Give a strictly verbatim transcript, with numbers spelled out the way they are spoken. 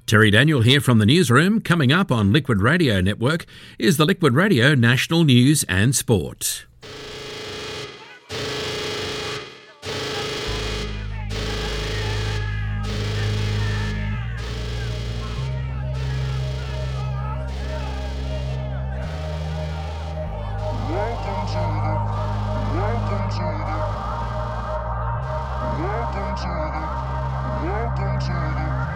Terry Daniel here from the newsroom. Coming up on Liquid Radio Network is the Liquid Radio National News and Sport. Welcome to the, welcome to the, welcome to the, welcome to the